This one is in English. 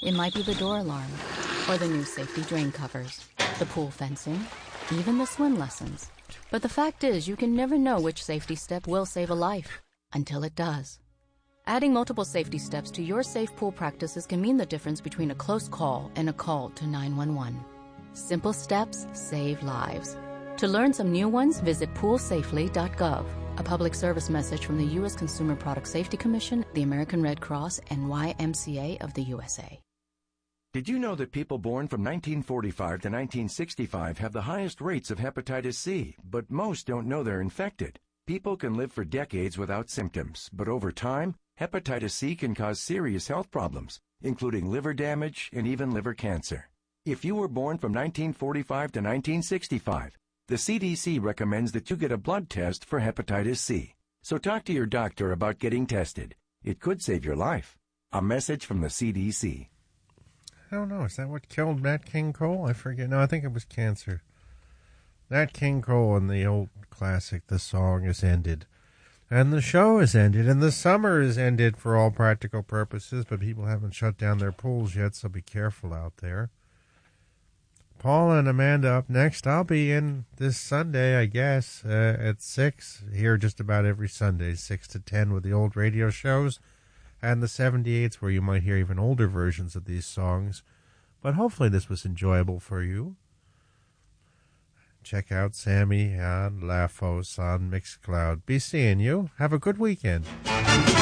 It might be the door alarm, or the new safety drain covers, the pool fencing, even the swim lessons. But the fact is, you can never know which safety step will save a life until it does. Adding multiple safety steps to your safe pool practices can mean the difference between a close call and a call to 911. Simple steps save lives. To learn some new ones, visit poolsafely.gov. A public service message from the U.S. Consumer Product Safety Commission, the American Red Cross, and YMCA of the USA. Did you know that people born from 1945 to 1965 have the highest rates of hepatitis C, but most don't know they're infected? People can live for decades without symptoms, but over time, hepatitis C can cause serious health problems, including liver damage and even liver cancer. If you were born from 1945 to 1965, the CDC recommends that you get a blood test for hepatitis C. So talk to your doctor about getting tested. It could save your life. A message from the CDC. I don't know. Is that what killed Nat King Cole? I forget. No, I think it was cancer. Nat King Cole in the old classic, The Song Is Ended. And the show is ended, and the summer is ended for all practical purposes, but people haven't shut down their pools yet, so be careful out there. Paula and Amanda up next. I'll be in this Sunday, I guess, at 6, here just about every Sunday, 6 to 10 with the old radio shows, and the 78s where you might hear even older versions of these songs. But hopefully this was enjoyable for you. Check out Sammy on Lafos on Mixcloud. Be seeing you. Have a good weekend.